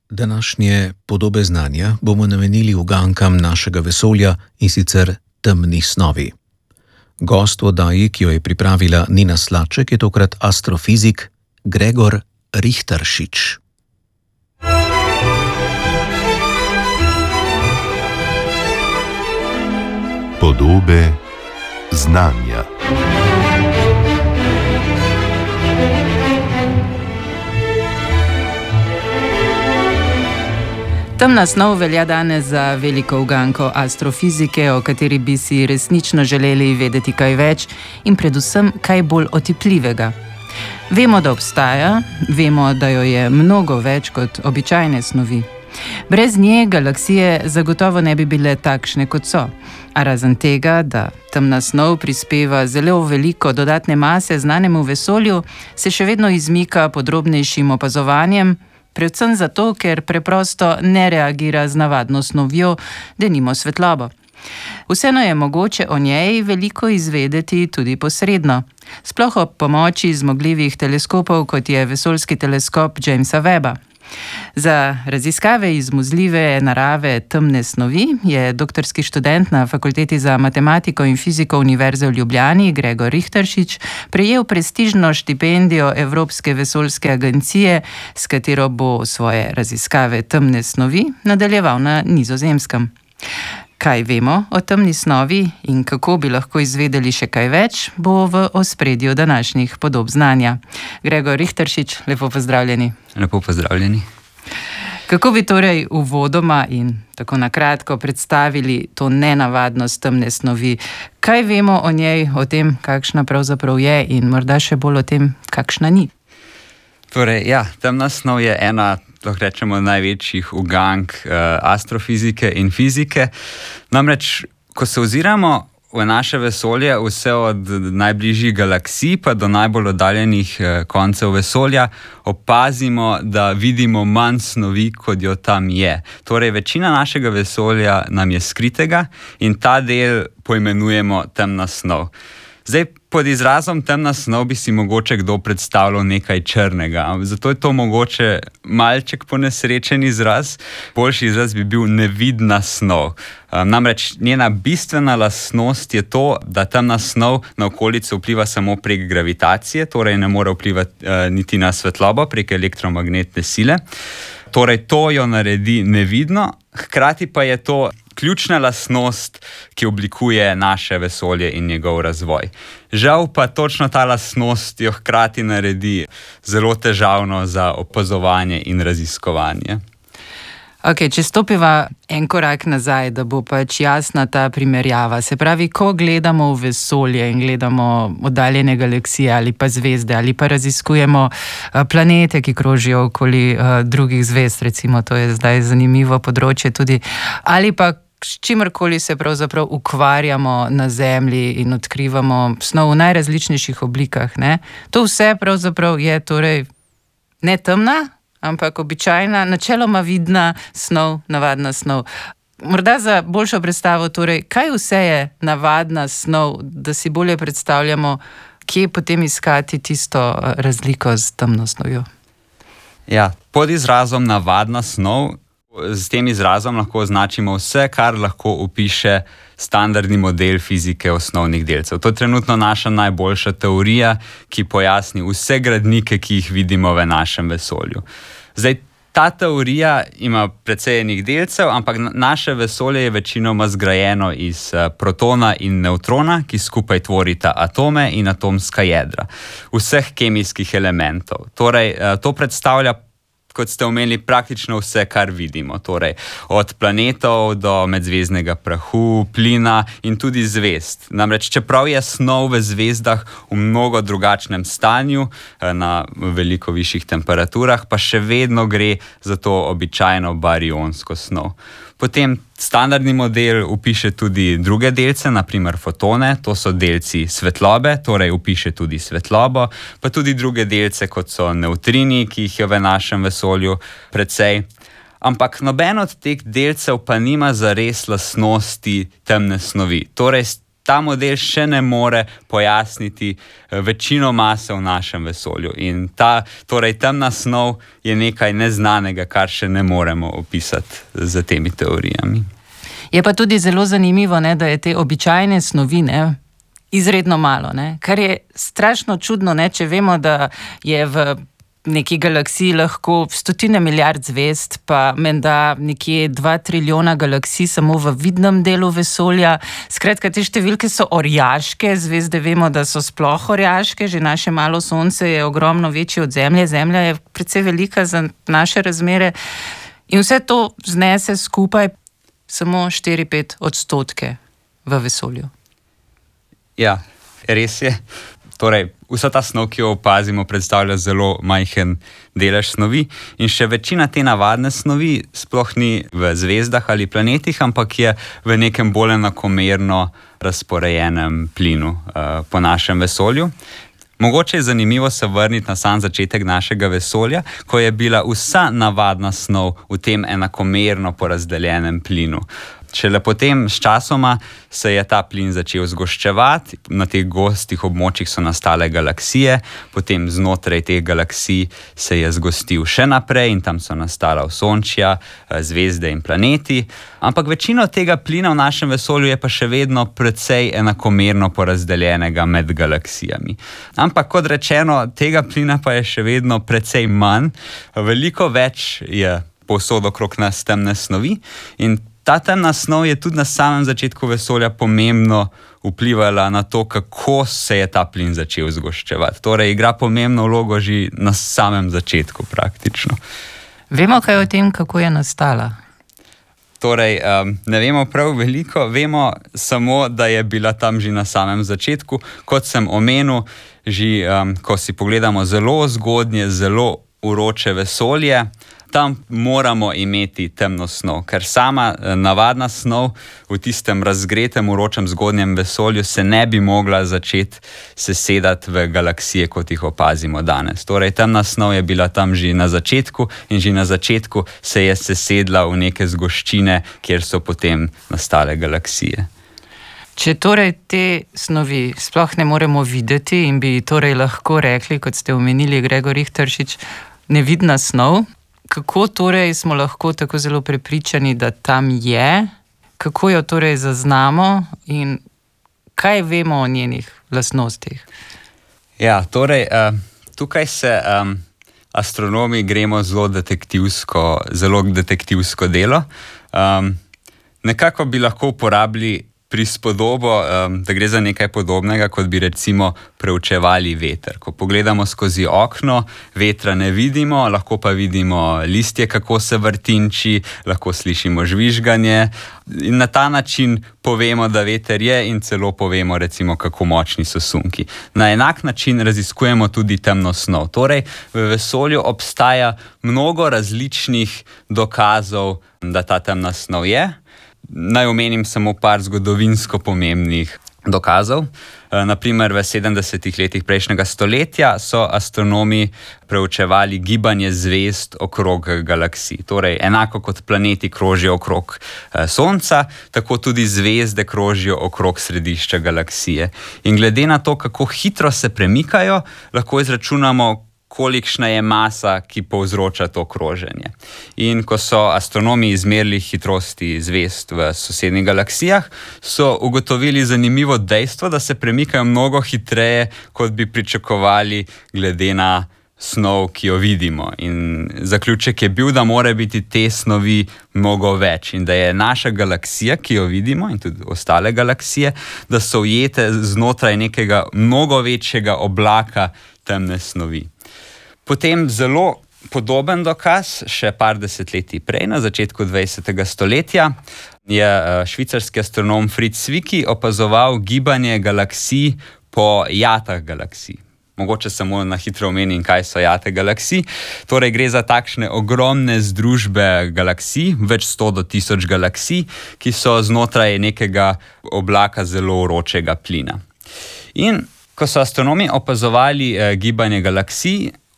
Današnje podobe znanja bomo namenili ugankam našega vesolja, in sicer temni snovi. Gost v oddaji, ki jo je pripravila Nina Slaček, je tokrat astrofizik Gregor Richteršič. Podobe znanja. Temna snov velja danes za veliko uganko astrofizike, o kateri bi si resnično želeli vedeti kaj več in predvsem kaj bolj otipljivega. Vemo, da obstaja, vemo, da jo je mnogo več kot običajne snovi. Brez nje galaksije zagotovo ne bi bile takšne, kot so. A razen tega, da temna snov prispeva zelo veliko dodatne mase znanemu vesolju, se še vedno izmika podrobnejšim opazovanjem, predvsem zato, ker preprosto ne reagira z navadno snovjo, denimo svetlobo. Vseeno je mogoče o njej veliko izvedeti tudi posredno, sploh ob pomoči zmogljivih teleskopov, kot je vesoljski teleskop Jamesa Webba. Za raziskave izmuzljive narave temne snovi je doktorski študent na Fakulteti za matematiko in fiziko Univerze v Ljubljani, Gregor Richteršič, prejel prestižno štipendijo Evropske vesoljske agencije, s katero bo svoje raziskave temne snovi nadaljeval na Nizozemskem. Kaj vemo o temni snovi in kako bi lahko izvedeli še kaj več, bo v ospredju današnjih podob znanja. Gregor Richteršič, lepo pozdravljeni. Lepo pozdravljeni. Kako bi torej uvodoma in tako na kratko predstavili to nenavadnost temne snovi? Kaj vemo o njej, o tem, kakšna pravzaprav je in morda še bolj o tem, kakšna ni? Torej, temna snov je ena, lahko rečemo, največjih ugank astrofizike in fizike. Namreč, ko se oziramo v naše vesolje, vse od najbližjih galaksij pa do najbolj oddaljenih koncev vesolja, opazimo, da vidimo manj snovi, kot jo tam je. Torej, večina našega vesolja nam je skritega in ta del poimenujemo temna snov. Zdaj, pod izrazom temna snov bi si mogoče kdo predstavljal nekaj črnega, zato je to mogoče malček ponesrečen izraz. Boljši izraz bi bil nevidna snov. Namreč njena bistvena lastnost je to, da temna snov na okolico vpliva samo prek gravitacije, torej ne more vplivati niti na svetlobo prek elektromagnetne sile. Torej, to jo naredi nevidno, hkrati pa je to ključna lastnost, ki oblikuje naše vesolje in njegov razvoj. Žal pa točno ta lastnost jo hkrati naredi zelo težavno za opazovanje in raziskovanje. Če stopiva en korak nazaj, da bo pač jasna ta primerjava. Se pravi, ko gledamo v vesolje in gledamo oddaljene galaksije ali pa zvezde ali pa raziskujemo planete, ki krožijo okoli drugih zvezd, recimo, to je zdaj zanimivo področje tudi, ali pa s čimrkoli se pravzaprav ukvarjamo na Zemlji in odkrivamo snov v najrazličnejših oblikah, ne? To vse pravzaprav je torej ne temna, ampak običajna, načeloma vidna snov, navadna snov. Morda za boljšo predstavo, torej, kaj vse je navadna snov, da si bolje predstavljamo, kje potem iskati tisto razliko s temno snovjo? Pod izrazom navadna snov, s tem izrazom lahko označimo vse, kar lahko opiše standardni model fizike osnovnih delcev. To je trenutno naša najboljša teorija, ki pojasni vse gradnike, ki jih vidimo v našem vesolju. Zdaj, ta teorija ima precej enih delcev, ampak naše vesolje je večinoma zgrajeno iz protona in nevtrona, ki skupaj tvorita atome in atomska jedra vseh kemijskih elementov. Torej, to predstavlja, kot ste omenili, praktično vse, kar vidimo. Torej, od planetov do medzvezdnega prahu, plina in tudi zvezd. Namreč, čeprav je snov v zvezdah v mnogo drugačnem stanju, na veliko višjih temperaturah, pa še vedno gre za to običajno barionsko snov. Potem standardni model opiše tudi druge delce, naprimer fotone, to so delci svetlobe, torej opiše tudi svetlobo, pa tudi druge delce, kot so nevtrini, ki jih je v našem vesolju precej. Ampak noben od teh delcev pa nima zares lastnosti temne snovi. Torej, ta model še ne more pojasniti večino mase v našem vesolju. In torej temna snov je nekaj neznanega, kar še ne moremo opisati z temi teorijami. Je pa tudi zelo zanimivo, ne, da je te običajne snovi, ne, izredno malo, ne, kar je strašno čudno, ne, če vemo, da je v neki galaksiji lahko stotine milijard zvezd, pa menda nekje 2 trilijona galaksij samo v vidnem delu vesolja. Skratka, te številke so orjaške, zvezde vemo, da so sploh orjaške, že naše malo sonce je ogromno večje od Zemlje, Zemlja je precej velika za naše razmere in vse to znese skupaj samo 4-5% v vesolju. Ja, res je. Torej, vsa ta snov, ki jo opazimo, predstavlja zelo majhen delež snovi in še večina te navadne snovi sploh ni v zvezdah ali planetih, ampak je v nekem bolj enakomerno razporejenem plinu po našem vesolju. Mogoče je zanimivo se vrniti na sam začetek našega vesolja, ko je bila vsa navadna snov v tem enakomerno porazdeljenem plinu. Šele potem s časoma se je ta plin začel zgoščevati, na teh gostih območjih so nastale galaksije, potem znotraj teh galaksij se je zgostil še naprej in tam so nastala osončja, zvezde in planeti. Ampak večino tega plina v našem vesolju je pa še vedno precej enakomerno porazdeljenega med galaksijami. Ampak kot rečeno, tega plina pa je še vedno precej manj, veliko več je povsod okrog nas temne snovi in ta temna snov je tudi na samem začetku vesolja pomembno vplivala na to, kako se je ta plin začel zgoščevati. Torej, igra pomembno vlogo že na samem začetku praktično. Vemo kaj o tem, kako je nastala? Torej, ne vemo prav veliko, vemo samo, da je bila tam že na samem začetku. Kot sem omenil, že ko si pogledamo zelo zgodnje, zelo vroče vesolje, tam moramo imeti temno snov, ker sama navadna snov v tistem razgretem, vročem zgodnjem vesolju se ne bi mogla začeti sesedati v galaksije, kot jih opazimo danes. Torej, temna snov je bila tam že na začetku in že na začetku se je sesedla v neke zgoščine, kjer so potem nastale galaksije. Če torej te snovi sploh ne moremo videti in bi torej lahko rekli, kot ste omenili, Gregor Richteršič, nevidna snov, kako torej smo lahko tako zelo prepričani, da tam je, kako jo torej zaznamo in kaj vemo o njenih lastnostih? Ja, torej, tukaj se astronomi gremo zelo detektivsko delo. Nekako bi lahko uporabili prispodobo, da gre za nekaj podobnega, kot bi recimo preučevali veter. Ko pogledamo skozi okno, vetra ne vidimo, lahko pa vidimo listje, kako se vrtinči, lahko slišimo žvižganje in na ta način povemo, da veter je in celo povemo recimo, kako močni so sunki. Na enak način raziskujemo tudi temno snov. Torej, v vesolju obstaja mnogo različnih dokazov, da ta temna snov je. Naj omenim samo par zgodovinsko pomembnih dokazov. Naprimer, v 70. letih prejšnjega stoletja so astronomi preučevali gibanje zvezd okrog galaksij. Torej, enako kot planeti krožijo okrog Sonca, tako tudi zvezde krožijo okrog središča galaksije. In glede na to, kako hitro se premikajo, lahko izračunamo, kolikšna je masa, ki povzroča to kroženje. In ko so astronomi izmerili hitrosti zvezd v sosednjih galaksijah, so ugotovili zanimivo dejstvo, da se premikajo mnogo hitreje, kot bi pričakovali glede na snov, ki jo vidimo. In zaključek je bil, da mora biti te snovi mnogo več in da je naša galaksija, ki jo vidimo in tudi ostale galaksije, da so ujete znotraj nekega mnogo večjega oblaka temne snovi. Potem zelo podoben dokaz, še par desetletij prej, na začetku 20. stoletja, je švicarski astronom Fritz Zwicky opazoval gibanje galaksij po jatah galaksij. Mogoče samo na hitro omenim, kaj so jate galaksij. Torej, gre za takšne ogromne združbe galaksij, več 100 do 1000 galaksij, ki so znotraj nekega oblaka zelo vročega plina. In ko so astronomi opazovali gibanje galaksij,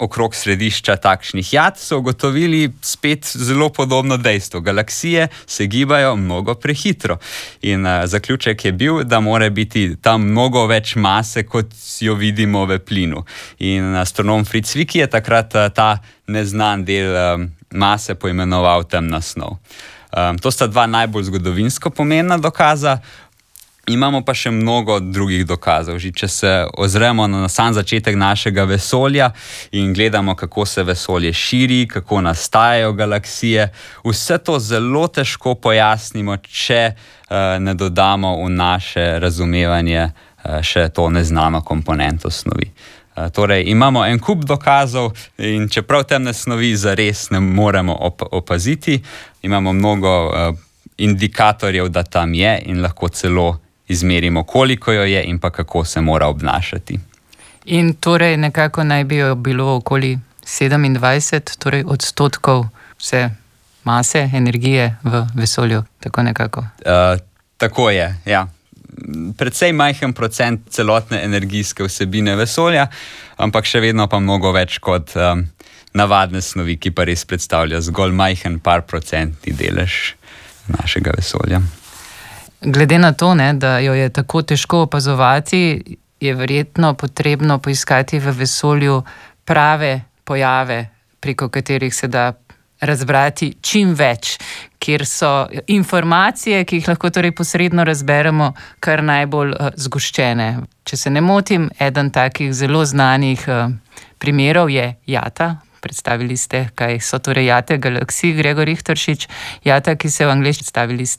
okrog središča takšnih jat, so ugotovili spet zelo podobno dejstvo. Galaksije se gibajo mnogo prehitro. In zaključek je bil, da mora biti tam mnogo več mase, kot jo vidimo v plinu. In astronom Fritz Zwicky je takrat ta neznan del mase poimenoval temna snov. To sta dva najbolj zgodovinsko pomembna dokaza. Imamo pa še mnogo drugih dokazov. Že če se ozremo na sam začetek našega vesolja in gledamo, kako se vesolje širi, kako nastajajo galaksije, vse to zelo težko pojasnimo, če ne dodamo v naše razumevanje še to neznano komponento snovi. Torej, imamo en kup dokazov in čeprav temne snovi zares ne moremo opaziti, imamo mnogo indikatorjev, da tam je in lahko celo izmerimo, koliko jo je in pa kako se mora obnašati. In torej nekako naj bi jo bilo okoli 27, torej odstotkov vse mase, energije v vesolju, tako nekako. Tako je, ja. Precej majhen procent celotne energijske vsebine vesolja, ampak še vedno pa mnogo več kot navadne snovi, ki pa res predstavlja zgolj majhen par procentni delež našega vesolja. Glede na to, da jo je tako težko opazovati, je verjetno potrebno poiskati v vesolju prave pojave, preko katerih se da razbrati čim več, kjer so informacije, ki jih lahko torej posredno razberemo, kar najbolj zgoščene. Če se ne motim, eden takih zelo znanih primerov je jata. Predstavili ste, kaj so torej jate galaksij, Gregor Richteršič. Jata, ki se v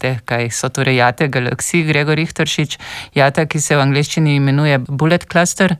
angleščini imenuje Bullet Cluster.